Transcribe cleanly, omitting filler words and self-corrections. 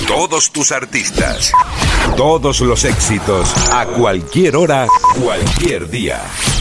Todos tus artistas, todos los éxitos, a cualquier hora, cualquier día.